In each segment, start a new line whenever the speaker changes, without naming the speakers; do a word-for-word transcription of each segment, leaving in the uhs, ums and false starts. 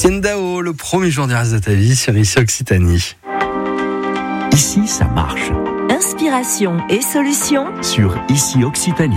Étienne Dao, le premier jour du reste de ta vie sur Ici Occitanie.
Ici, ça marche.
Inspiration et solutions
Sur Ici Occitanie.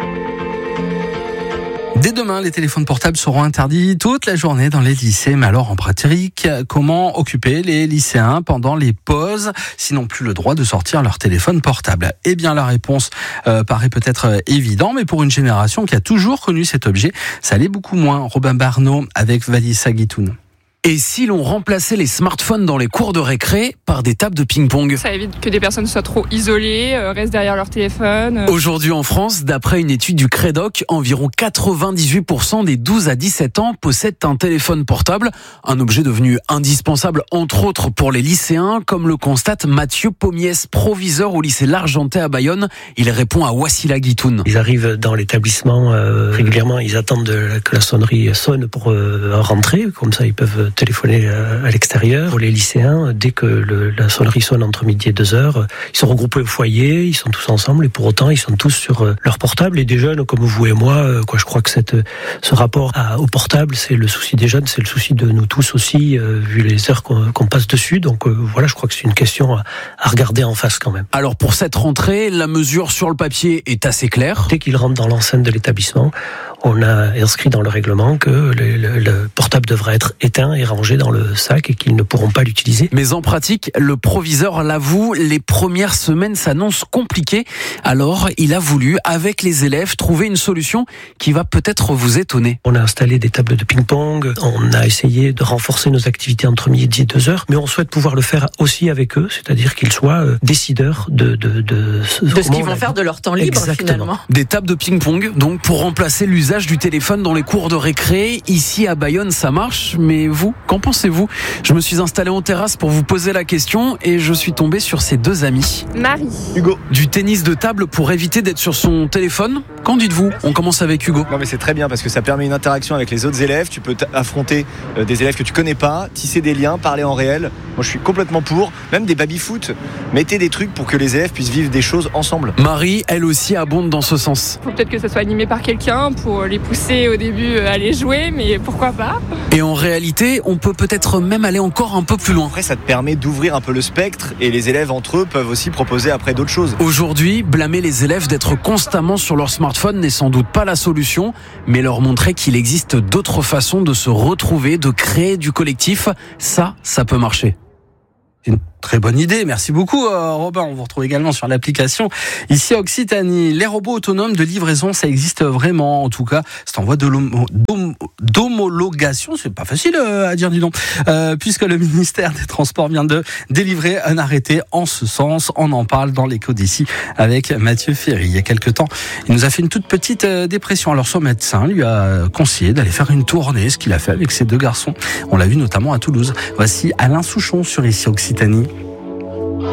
Dès demain, les téléphones portables seront interdits toute la journée dans les lycées. Mais alors, en pratique, comment occuper les lycéens pendant les pauses s'ils n'ont plus le droit de sortir leur téléphone portable? Eh bien, la réponse euh, paraît peut-être évidente, mais pour une génération qui a toujours connu cet objet, ça l'est beaucoup moins. Robin Barneau avec Valissa Guitoun.
Et si l'on remplaçait les smartphones dans les cours de récré par des tables de ping-pong?
Ça évite que des personnes soient trop isolées, euh, restent derrière leur téléphone.
Aujourd'hui en France, d'après une étude du Crédoc, environ quatre-vingt-dix-huit pour cent des douze à dix-sept ans possèdent un téléphone portable, un objet devenu indispensable entre autres pour les lycéens, comme le constate Mathieu Pommiès, proviseur au lycée L'Argentais à Bayonne. Il répond à Wassila Guitoun.
Ils arrivent dans l'établissement euh, régulièrement, ils attendent de, que la sonnerie sonne pour euh, rentrer, comme ça ils peuvent téléphoner à l'extérieur. Pour les lycéens, dès que le, la sonnerie sonne entre midi et deux heures, ils sont regroupés au foyer, ils sont tous ensemble et pour autant, ils sont tous sur leur portable. Et des jeunes comme vous et moi, quoi, je crois que cette, ce rapport à, au portable, c'est le souci des jeunes, c'est le souci de nous tous aussi, euh, vu les heures qu'on, qu'on passe dessus. Donc euh, voilà, je crois que c'est une question à, à regarder en face quand même.
Alors pour cette rentrée, la mesure sur le papier est assez claire.
Dès qu'ils rentrent dans l'enceinte de l'établissement, on a inscrit dans le règlement que le, le, le portable devra être éteint et rangé dans le sac et qu'ils ne pourront pas l'utiliser.
Mais en pratique, le proviseur l'avoue, les premières semaines s'annoncent compliquées. Alors, il a voulu, avec les élèves, trouver une solution qui va peut-être vous étonner.
On a installé des tables de ping-pong, on a essayé de renforcer nos activités entre midi et deux heures, mais on souhaite pouvoir le faire aussi avec eux, c'est-à-dire qu'ils soient décideurs de... De, de,
de ce qu'ils vont faire de leur temps libre.
Exactement.
Finalement.
Des tables de ping-pong, donc pour remplacer l'usage du téléphone dans les cours de récré. Ici à Bayonne, ça marche, mais vous, qu'en pensez-vous? Je me suis installé en terrasse pour vous poser la question et je suis tombé sur ces deux amis.
Marie.
Hugo.
Du tennis de table pour éviter d'être sur son téléphone? Qu'en dites-vous? On commence avec Hugo.
Non mais c'est très bien parce que ça permet une interaction avec les autres élèves. Tu peux affronter des élèves que tu connais pas, tisser des liens, parler en réel. Moi je suis complètement pour. Même des baby-foot. Mettez des trucs pour que les élèves puissent vivre des choses ensemble.
Marie, elle aussi abonde dans ce sens.
Faut peut-être que ça soit animé par quelqu'un pour les pousser au début à aller jouer, mais pourquoi pas?
Et en réalité, on peut peut-être même aller encore un peu plus loin.
Après, ça te permet d'ouvrir un peu le spectre et les élèves entre eux peuvent aussi proposer après d'autres choses.
Aujourd'hui, blâmer les élèves d'être constamment sur leur smartphone n'est sans doute pas la solution, mais leur montrer qu'il existe d'autres façons de se retrouver, de créer du collectif, ça, ça peut marcher.
C'est une très bonne idée, merci beaucoup euh, Robin. On vous retrouve également sur l'application Ici Occitanie. Les robots autonomes de livraison, ça existe vraiment. En tout cas, c'est en voie de l'homo- d'hom- d'homologation. C'est pas facile euh, à dire, dis donc. Euh, puisque le ministère des Transports vient de délivrer un arrêté en ce sens. On en parle dans l'écho d'ici avec Mathieu Ferry. Il y a quelques temps, il nous a fait une toute petite euh, dépression. Alors son médecin lui a conseillé d'aller faire une tournée, ce qu'il a fait avec ses deux garçons. On l'a vu notamment à Toulouse. Voici Alain Souchon sur Ici Occitanie.